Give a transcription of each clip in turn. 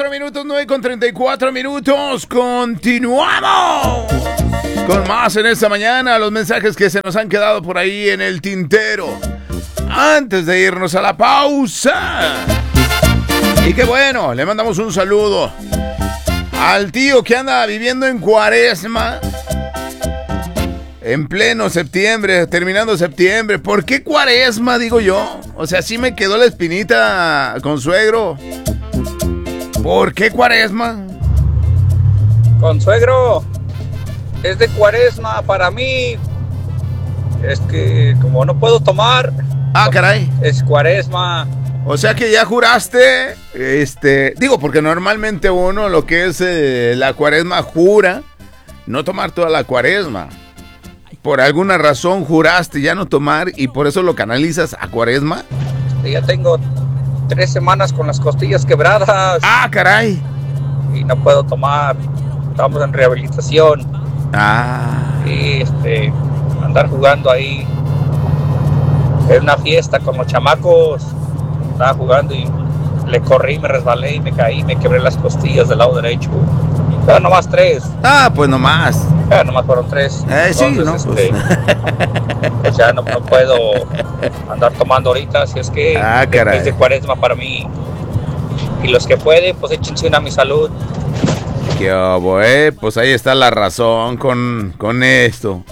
Minutos, 9:34. Continuamos con más en esta mañana. Los mensajes que se nos han quedado por ahí en el tintero antes de irnos a la pausa. Y qué bueno, le mandamos un saludo al tío que anda viviendo en Cuaresma en pleno septiembre, terminando septiembre. ¿Por qué Cuaresma, digo yo? O sea, sí me quedó la espinita, consuegro. ¿Por qué Cuaresma? Consuegro, es de Cuaresma para mí. Es que como no puedo tomar. Ah, caray. Es Cuaresma. O sea que ya juraste, digo, porque normalmente uno lo que es la Cuaresma jura no tomar toda la Cuaresma. Por alguna razón juraste ya no tomar y por eso lo canalizas a Cuaresma. Ya tengo 3 semanas con las costillas quebradas. Ah, caray. Y no puedo tomar. Estamos en rehabilitación. Y andar jugando ahí en una fiesta con los chamacos. Estaba jugando y le corrí, me resbalé y me caí, me quebré las costillas del lado derecho. Pero nomás 3. Ah, pues nomás. Nomás fueron 3. Sí, entonces, no, pues. Pues ya no puedo andar tomando ahorita, así es que es de Cuaresma para mí. Y los que pueden, pues échense una a mi salud. Qué obo, pues ahí está la razón con esto.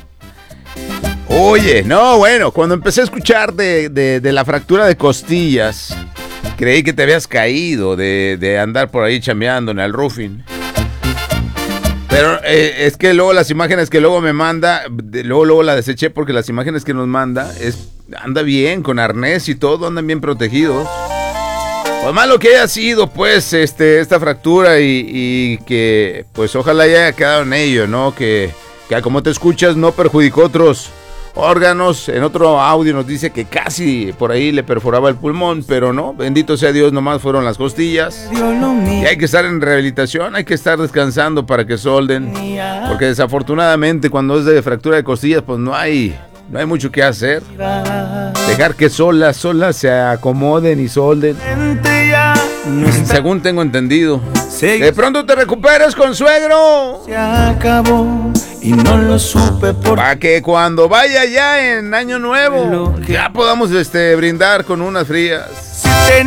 Oye, no, bueno, cuando empecé a escuchar de la fractura de costillas, creí que te habías caído de andar por ahí chambeando en el roofing. Pero es que luego las imágenes que luego me manda, luego la deseché porque las imágenes que nos manda, anda bien, con arnés y todo, andan bien protegidos. Pues más lo que haya sido, pues, esta fractura y que, pues, ojalá haya quedado en ello, ¿no? Que como te escuchas no perjudicó otros órganos. En otro audio nos dice que casi por ahí le perforaba el pulmón, pero no, bendito sea Dios, nomás fueron las costillas. Y hay que estar en rehabilitación, hay que estar descansando para que solden, porque desafortunadamente cuando es de fractura de costillas, pues no hay mucho que hacer. Dejar que solas se acomoden y solden, según tengo entendido. De pronto te recuperes, consuegro. Se acabó y no lo supe para que cuando vaya ya en Año Nuevo ya podamos brindar con unas frías.